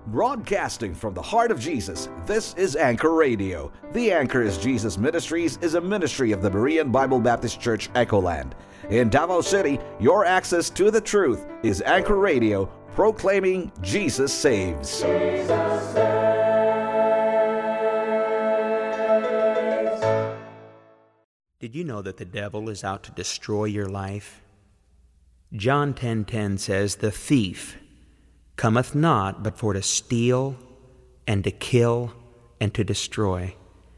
Broadcasting from the heart of Jesus, this is Anchor Radio. The Anchor is Jesus Ministries is a ministry of the Berean Bible Baptist Church, Echoland. In Davao City, your access to the truth is Anchor Radio, proclaiming Jesus saves. Jesus saves. Did you know that the devil is out to destroy your life? John 10:10 says, "The thief cometh not but for to steal and to kill and to destroy."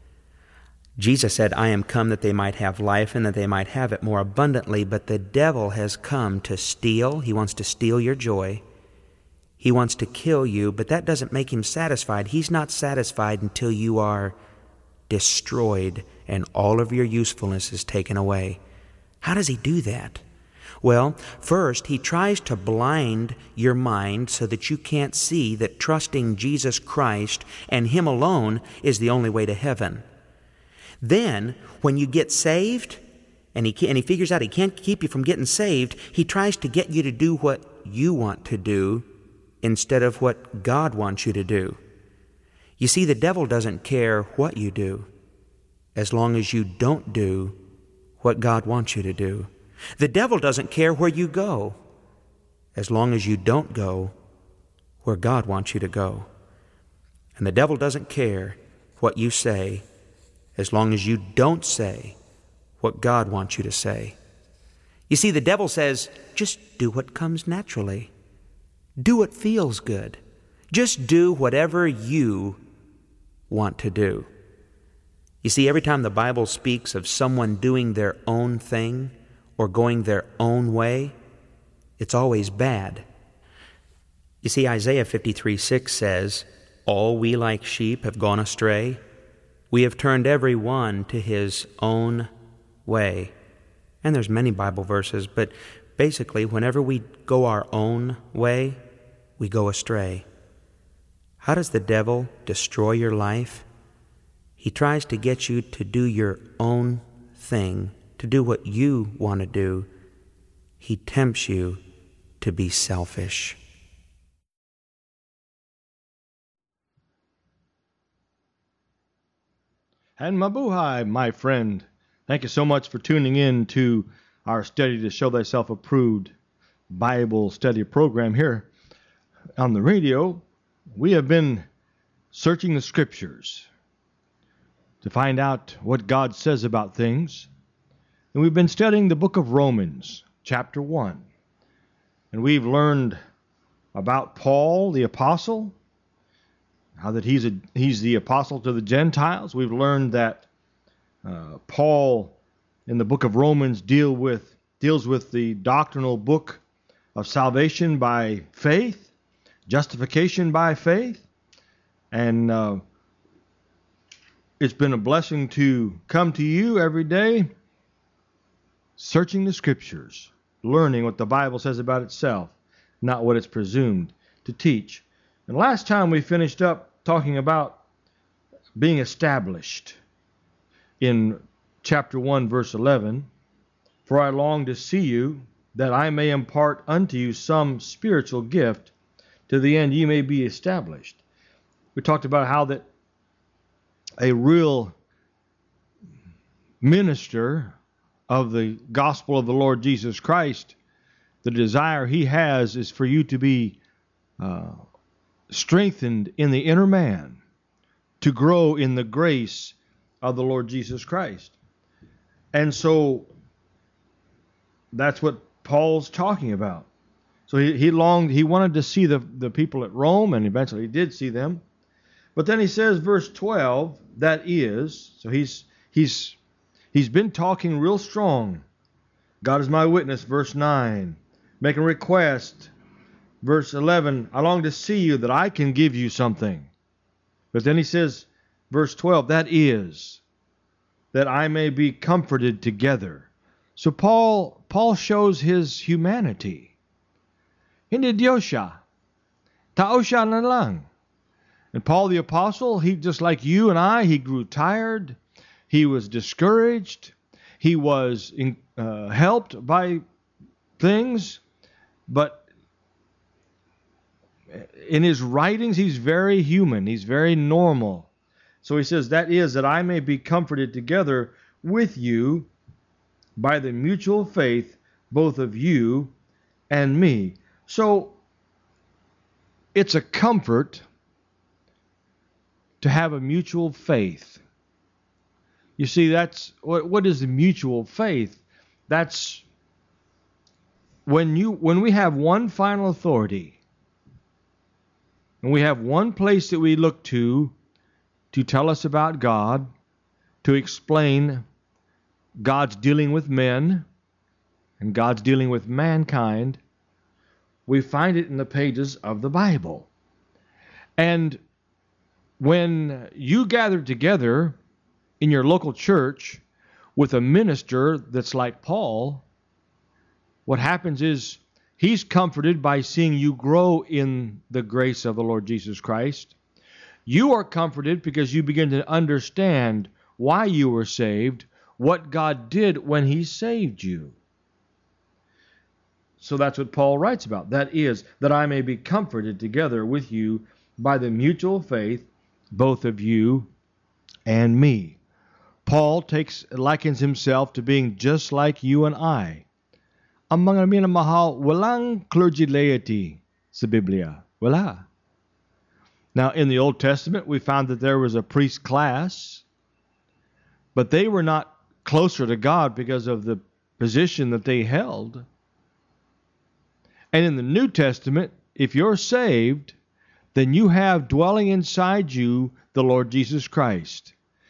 Jesus said, "I am come that they might have life and that they might have it more abundantly," but the devil has come to steal. He wants to steal your joy. He wants to kill you, but that doesn't make him satisfied. He's not satisfied until you are destroyed and all of your usefulness is taken away. How does he do that? Well, first, he tries to blind your mind so that you can't see that trusting Jesus Christ and Him alone is the only way to heaven. Then, when you get saved, and he figures out he can't keep you from getting saved, he tries to get you to do what you want to do instead of what God wants you to do. You see, the devil doesn't care what you do as long as you don't do what God wants you to do. The devil doesn't care where you go as long as you don't go where God wants you to go. And the devil doesn't care what you say as long as you don't say what God wants you to say. You see, the devil says, just do what comes naturally. Do what feels good. Just do whatever you want to do. You see, every time the Bible speaks of someone doing their own thing or going their own way, it's always bad. You see, Isaiah 53:6 says, "All we like sheep have gone astray. We have turned every one to his own way." And there's many Bible verses, but basically, whenever we go our own way, we go astray. How does the devil destroy your life? He tries to get you to do your own thing, to do what you want to do. He tempts you to be selfish. And mabuhay, my friend. Thank you so much for tuning in to our Study to Show Thyself Approved Bible study program here on the radio. We have been searching the Scriptures to find out what God says about things. And we've been studying the book of Romans, chapter 1. And we've learned about Paul, the apostle, how that he's the apostle to the Gentiles. We've learned that Paul, in the book of Romans, deals with the doctrinal book of salvation by faith, justification by faith. And it's been a blessing to come to you every day, searching the Scriptures, learning what the Bible says about itself, not what it's presumed to teach. And last time we finished up talking about being established in chapter 1, verse 11. "For I long to see you, that I may impart unto you some spiritual gift, to the end ye may be established." We talked about how that a real minister of the gospel of the Lord Jesus Christ, the desire he has is for you to be strengthened in the inner man, to grow in the grace of the Lord Jesus Christ. And so that's what Paul's talking about. So he wanted to see the people at Rome, and eventually he did see them. But then he says, verse 12, that is, so he's been talking real strong. God is my witness, verse 9. Making a request, verse 11, I long to see you that I can give you something. But then he says, verse 12, that is, that I may be comforted together. So Paul shows his humanity. Hindi Diyos siya. Tao siya na lang. And Paul the apostle, he just like you and I, he grew tired. He was discouraged. He was helped by things. But in his writings, he's very human. He's very normal. So he says, that is, that I may be comforted together with you by the mutual faith, both of you and me. So it's a comfort to have a mutual faith. You see, that's what is the mutual faith? That's when we have one final authority, and we have one place that we look to tell us about God, to explain God's dealing with men and God's dealing with mankind. We find it in the pages of the Bible. And when you gather together in your local church with a minister that's like Paul, what happens is he's comforted by seeing you grow in the grace of the Lord Jesus Christ. You are comforted because you begin to understand why you were saved, what God did when he saved you. So that's what Paul writes about. That is, that I may be comforted together with you by the mutual faith, both of you and me. Paul likens himself to being just like you and I. Ang mga minamahal, walang clergy laity sa Biblia. Wala. Now, in the Old Testament, we found that there was a priest class, but they were not closer to God because of the position that they held. And in the New Testament, if you're saved, then you have dwelling inside you the Lord Jesus Christ.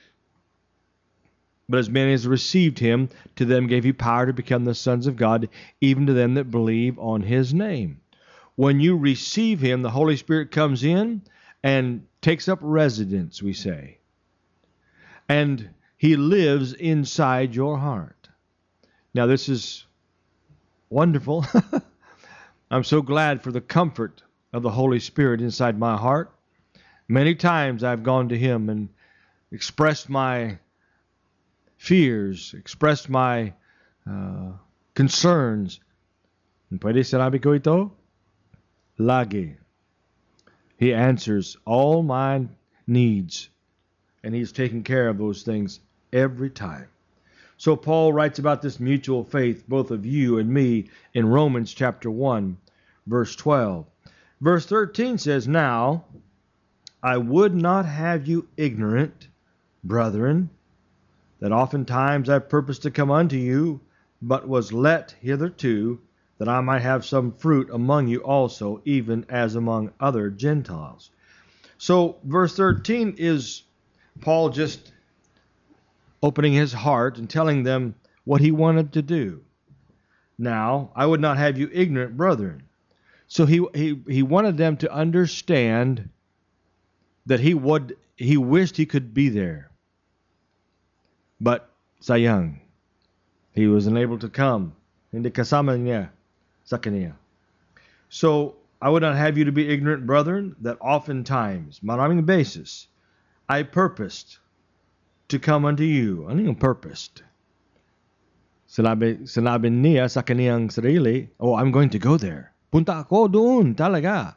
But as many as received him, to them gave he power to become the sons of God, even to them that believe on his name. When you receive him, the Holy Spirit comes in and takes up residence, we say. And he lives inside your heart. Now, this is wonderful. I'm so glad for the comfort of the Holy Spirit inside my heart. Many times I've gone to him and expressed my fears, expressed my concerns. And pwede sinabi ko ito? Lagi. He answers all my needs, and he's taking care of those things every time. So Paul writes about this mutual faith, both of you and me, in Romans chapter 1, verse 12. Verse 13 says, Now I would not have you ignorant, brethren, that oftentimes I purposed to come unto you, but was let hitherto, that I might have some fruit among you also, even as among other Gentiles. So verse 13 is Paul just opening his heart and telling them what he wanted to do. Now, I would not have you ignorant, brethren. So he wanted them to understand that he wished he could be there. But sayang, he wasn't able to come. Hindi kasama niya sa kanya. So, I would not have you to be ignorant, brethren, that oftentimes, maraming beses, I purposed to come unto you. Ano yung purposed? Sinabi niya sa kaniyang sarili, I'm going to go there. Punta ako doon, talaga.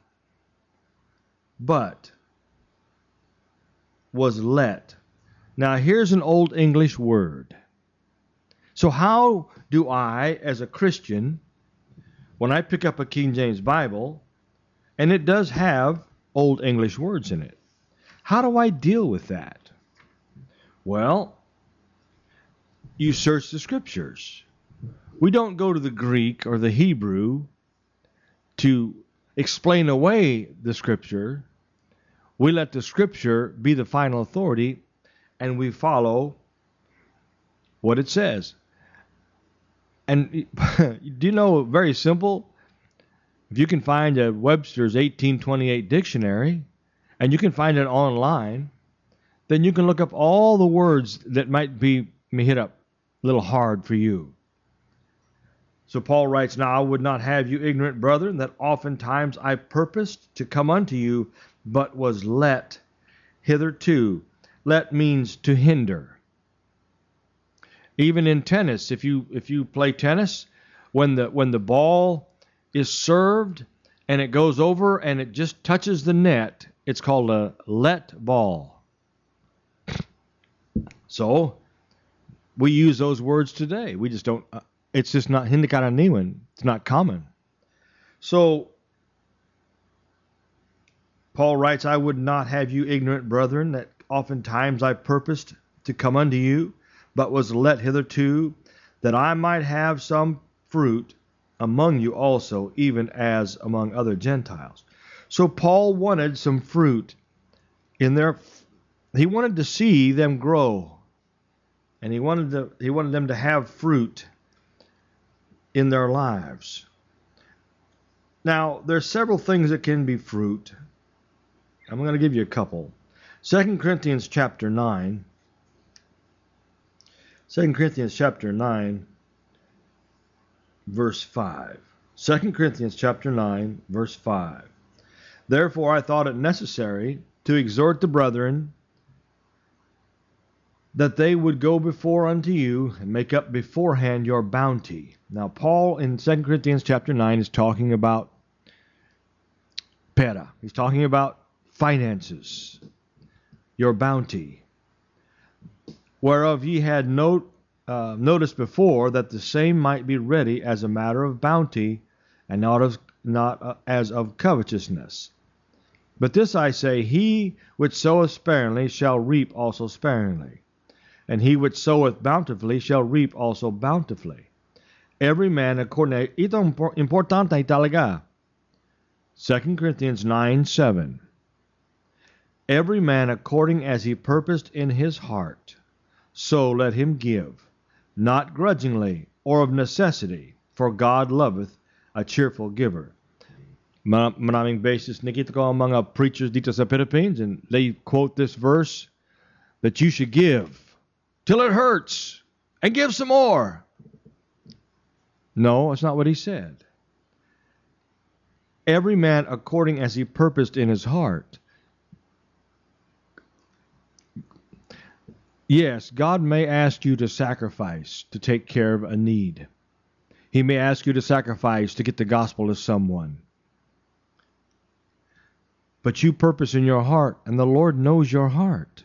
But was let. Now, here's an old English word. So how do I, as a Christian, when I pick up a King James Bible, and it does have old English words in it, how do I deal with that? Well, you search the Scriptures. We don't go to the Greek or the Hebrew to explain away the Scripture. We let the Scripture be the final authority, and we follow what it says. And do you know, very simple, if you can find a Webster's 1828 dictionary, and you can find it online, then you can look up all the words that might hit up a little hard for you. So Paul writes, Now I would not have you ignorant, brethren, that oftentimes I purposed to come unto you, but was let hitherto. Let means to hinder. Even in tennis, if you play tennis, when the ball is served and it goes over and it just touches the net, it's called a let ball. So, we use those words today. We just don't, it's just not, hindi karaniwan. It's not common. So, Paul writes, I would not have you ignorant, brethren, that oftentimes I purposed to come unto you, but was let hitherto, that I might have some fruit among you also, even as among other Gentiles. So Paul wanted some fruit in their, he wanted to see them grow. And he wanted them to have fruit in their lives. Now, there's several things that can be fruit. I'm going to give you a couple. 2 Corinthians chapter 9. 2 Corinthians chapter 9, verse 5. 2 Corinthians chapter 9, verse 5. Therefore I thought it necessary to exhort the brethren that they would go before unto you and make up beforehand your bounty. Now, Paul in 2 Corinthians chapter 9 is talking about pera. He's talking about finances, your bounty, whereof ye had noticed before that the same might be ready as a matter of bounty and not as of covetousness. But this I say, he which soweth sparingly shall reap also sparingly. And he which soweth bountifully shall reap also bountifully. Every man according... Ito importante talaga. 2 Corinthians 9:7. Every man according as he purposed in his heart, so let him give, not grudgingly or of necessity, for God loveth a cheerful giver. Maraming basis, nakita ko ang mga preachers dito sa Philippines, and they quote this verse, that you should give till it hurts, and give some more. No, that's not what he said. Every man according as he purposed in his heart. Yes, God may ask you to sacrifice to take care of a need. He may ask you to sacrifice to get the gospel to someone. But you purpose in your heart, and the Lord knows your heart.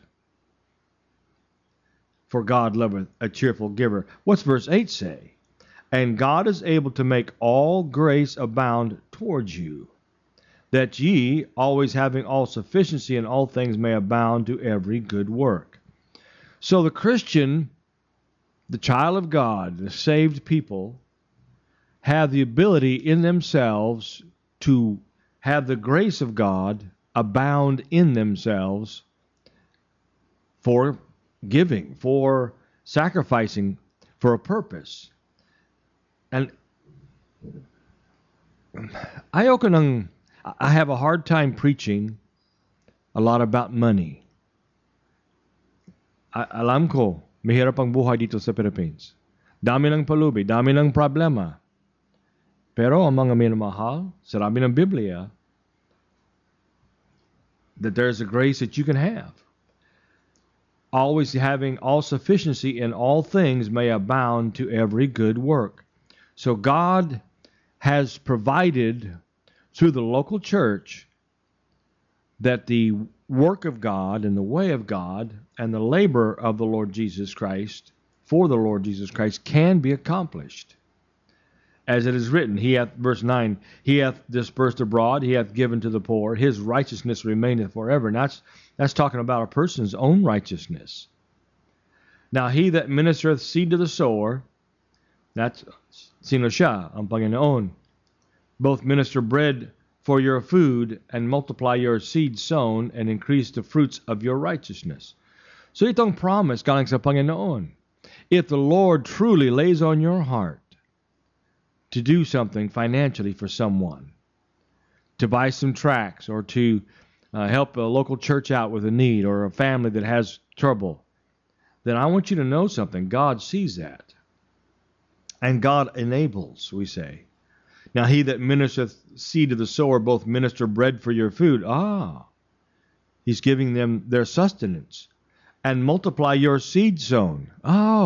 For God loveth a cheerful giver. What's verse 8 say? And God is able to make all grace abound towards you, that ye, always having all sufficiency in all things, may abound to every good work. So the Christian, the child of God, the saved people, have the ability in themselves to have the grace of God abound in themselves for giving, for sacrificing, for a purpose. And I have a hard time preaching a lot about money. Alam ko, mahirap ang buhay dito sa Philippines. Dami ng palubi, dami ng problema. Pero ang mga minamahal, sinabi ng Biblia, that there's a grace that you can have. Always having all sufficiency in all things may abound to every good work. So God has provided through the local church that the work of God and the way of God and the labor of the Lord Jesus Christ for the Lord Jesus Christ can be accomplished. As it is written, he hath, verse 9, he hath dispersed abroad, he hath given to the poor, his righteousness remaineth forever. And that's talking about a person's own righteousness. Now he that ministereth seed to the sower, that's sino siya, ang Panginoon, both minister bread for your food and multiply your seed sown and increase the fruits of your righteousness. So itong promise galing sa Panginoon. If the Lord truly lays on your heart to do something financially for someone, to buy some tracts or to help a local church out with a need or a family that has trouble, then I want you to know something. God sees that. And God enables, we say. Now he that ministereth seed to the sower both minister bread for your food. He's giving them their sustenance. And multiply your seed sown.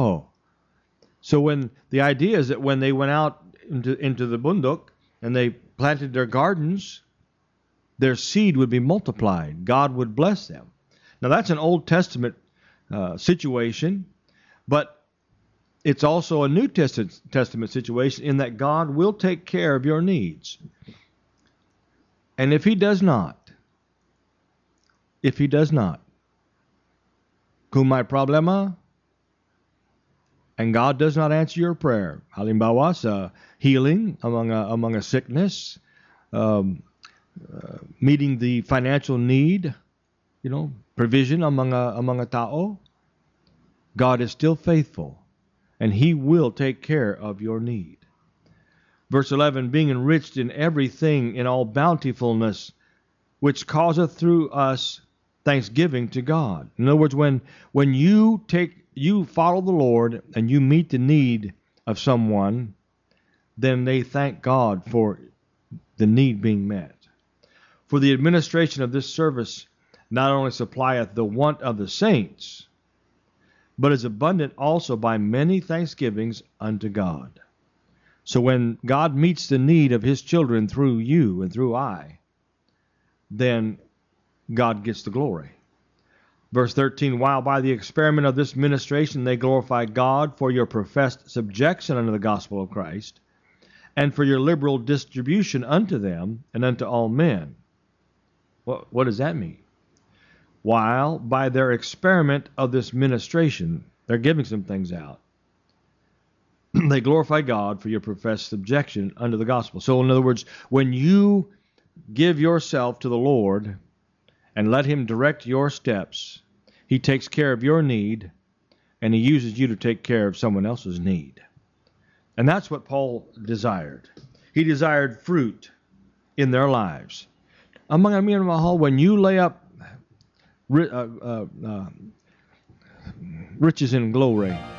So when the idea is that when they went out into the bundok and they planted their gardens, their seed would be multiplied. God would bless them. Now that's an Old Testament situation, but it's also a New Testament situation in that God will take care of your needs. And if He does not, kung may problema, and God does not answer your prayer, halimbawa sa healing among a sickness, meeting the financial need, provision among a tao, God is still faithful, and He will take care of your need. Verse 11, being enriched in everything in all bountifulness, which causeth through us thanksgiving to God. In other words, when you follow the Lord and you meet the need of someone, then they thank God for the need being met. For the administration of this service not only supplieth the want of the saints, but is abundant also by many thanksgivings unto God. So when God meets the need of His children through you and through I, then God gets the glory. Verse 13, while by the experiment of this ministration they glorify God for your professed subjection unto the gospel of Christ, and for your liberal distribution unto them and unto all men. What does that mean? While by their experiment of this ministration, they're giving some things out, they glorify God for your professed subjection unto the gospel. So in other words, when you give yourself to the Lord and let Him direct your steps, He takes care of your need, and He uses you to take care of someone else's need. And that's what Paul desired. He desired fruit in their lives. When you lay up riches and glory,